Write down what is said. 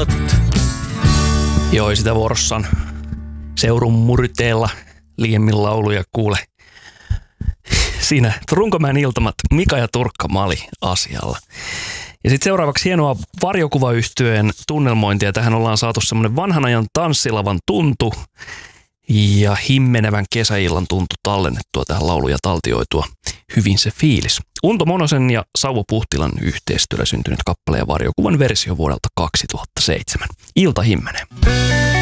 Joo, sitä vuorossaan Seurun murteella liiemmin lauluja kuule. Siinä Runkomäen iltamat Mika ja Turkka Mali asialla. Ja sitten seuraavaksi hienoa varjokuvayhtyeen tunnelmointia. Tähän ollaan saatu semmoinen vanhan ajan tanssilavan tuntu ja himmenevän kesäillan tuntu tallennettua tähän lauluja taltioitua. Hyvin se fiilis. Unto Monosen ja Sauvo Puhtilan yhteistyöllä syntynyt kappale ja varjokuvan versio vuodelta 2007. Ilta himmenee.